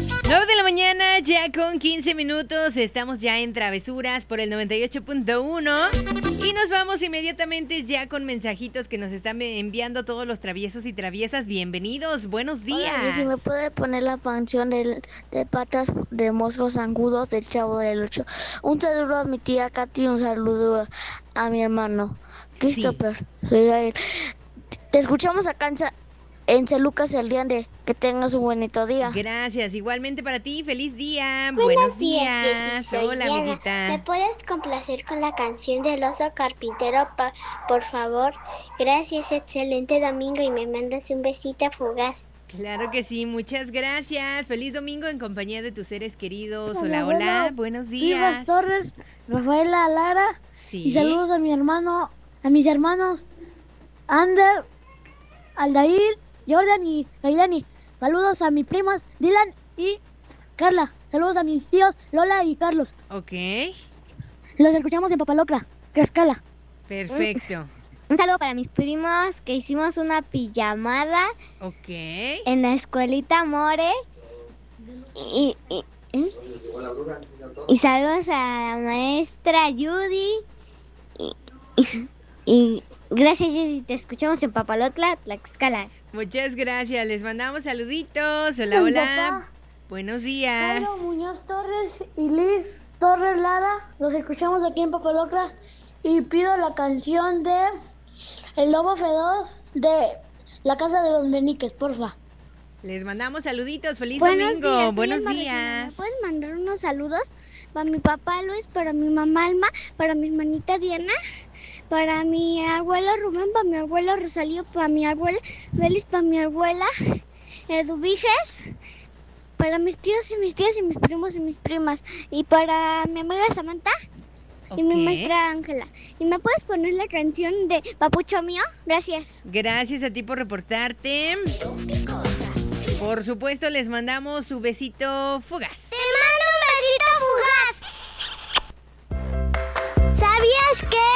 9 de la mañana, ya con 15 minutos, estamos ya en Travesuras por el 98.1 y nos vamos inmediatamente ya con mensajitos que nos están enviando todos los traviesos y traviesas. Bienvenidos, buenos días. Hola, si me puede poner la canción de patas de moscos zancudos del Chavo del Ocho. Un saludo a mi tía Katy, un saludo a mi hermano Christopher. Sí. Soy Gael. Te escuchamos acá en San Lucas el día de que tengas un bonito día. Gracias, igualmente para ti, feliz día. Buenos días. Hola, Diana. amiguita. ¿Me puedes complacer con la canción del oso carpintero, por favor? Gracias, excelente domingo y me mandas un besito fugaz. Claro que sí, muchas gracias. Feliz domingo en compañía de tus seres queridos. Hola, buenos días. Rivas Torres, Rafaela Lara. Sí. Y saludos a mi hermano, a mis hermanos Ander, Aldair, Jordan y Gailani. Saludos a mis primas Dylan y Carla. Saludos a mis tíos Lola y Carlos. Ok. Los escuchamos en Papalocra, Cascala. Perfecto. Un saludo para mis primos que hicimos una pijamada. Ok. En la escuelita More. Y saludos a la maestra Judy. Y gracias, Jessy. Te escuchamos en Papalotla, Tlaxcala. Muchas gracias. Les mandamos saluditos. Hola. Buenos días. Jairo Muñoz Torres y Liz Torres Lara. Los escuchamos aquí en Papalocra. Y pido la canción de El Lobo Feroz de La Casa de los Meniques, porfa. Les mandamos saluditos. Feliz Buenos domingo. días, Buenos Alma días. Regina. ¿Me puedes mandar unos saludos para mi papá Luis, para mi mamá Alma, para mi hermanita Diana, para mi abuelo Rubén, para mi abuelo Rosalío, para mi abuela Félix, para mi abuela Eduviges, para mis tíos y mis tías y mis primos y mis primas, y para mi amiga Samantha y mi maestra Ángela? ¿Y me puedes poner la canción de Papucho Mío? Gracias. Gracias a ti por reportarte. Por supuesto, les mandamos su besito fugaz. ¡Te mando un besito fugaz! ¿Sabías que